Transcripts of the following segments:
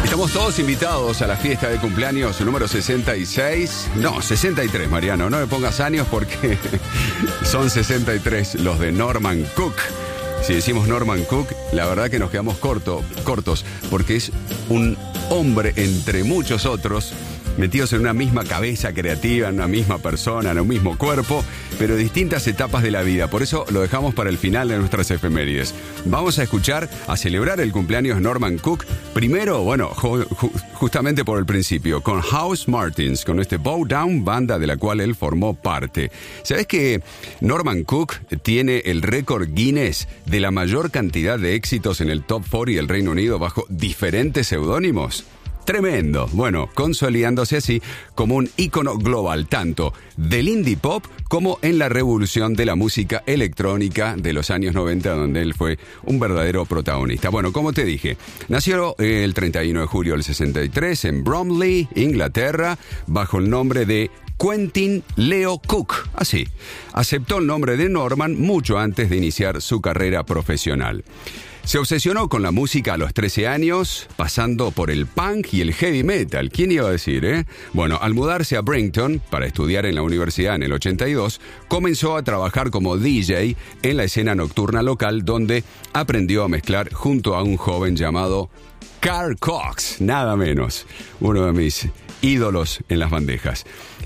Estamos todos invitados a la fiesta de cumpleaños número 66. No, 63, Mariano. No me pongas años porque son 63 los de Norman Cook. Si decimos Norman Cook, la verdad que nos quedamos cortos, porque es un hombre entre muchos otros metidos en una misma cabeza creativa, en una misma persona, en un mismo cuerpo, pero distintas etapas de la vida. Por eso lo dejamos para el final de nuestras efemérides. Vamos a escuchar, a celebrar el cumpleaños Norman Cook. Primero, bueno, justamente por el principio, con House Martins, con este Bow Down, banda de la cual él formó parte. ¿Sabés que Norman Cook tiene el récord Guinness de la mayor cantidad de éxitos en el Top 40 del Reino Unido bajo diferentes seudónimos? Tremendo. Bueno, consolidándose así como un ícono global, tanto del indie pop como en la revolución de la música electrónica de los años 90, donde él fue un verdadero protagonista. Bueno, como te dije, nació el 31 de julio del 63 en Bromley, Inglaterra, bajo el nombre de Quentin Leo Cook. Así, aceptó el nombre de Norman mucho antes de iniciar su carrera profesional. Se obsesionó con la música a los 13 años, pasando por el punk y el heavy metal. ¿Quién iba a decir, Bueno, al mudarse a Brighton para estudiar en la universidad en el 82, comenzó a trabajar como DJ en la escena nocturna local, donde aprendió a mezclar junto a un joven llamado Carl Cox, nada menos, uno de mis ídolos en las bandejas.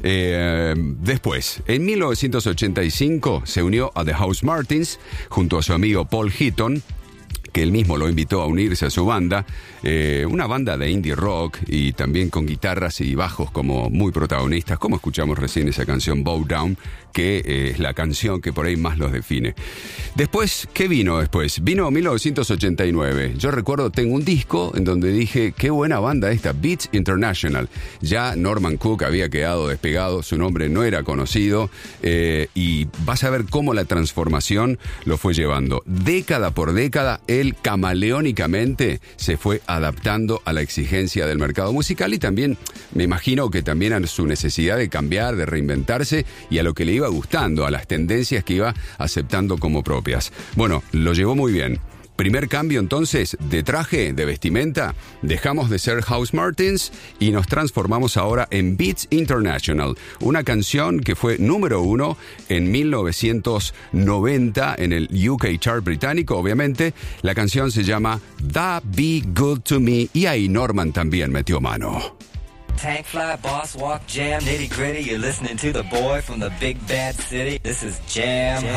Después, en 1985, se unió a The House Martins junto a su amigo Paul Heaton, que él mismo lo invitó a unirse a su banda, una banda de indie rock y también con guitarras y bajos como muy protagonistas, como escuchamos recién esa canción Bow Down, que es la canción que por ahí más los define. Después, ¿qué vino después? Vino 1989. Yo recuerdo, tengo un disco en donde dije, qué buena banda esta, Beats International. Ya Norman Cook había quedado despegado, su nombre no era conocido, y vas a ver cómo la transformación lo fue llevando. Década por década, él camaleónicamente se fue adaptando a la exigencia del mercado musical y también, me imagino que también a su necesidad de cambiar, de reinventarse y a lo que le iba gustando, a las tendencias que iba aceptando como propias. Bueno, lo llevó muy bien. Primer cambio entonces de traje, de vestimenta, dejamos de ser House Martins y nos transformamos ahora en Beats International, una canción que fue número 1 en 1990 en el UK Chart británico, obviamente. La canción se llama That Be Good To Me y ahí Norman también metió mano. Tank fly, boss walk, jam, nitty gritty. You're listening to the boy from the big bad city. This is Jam.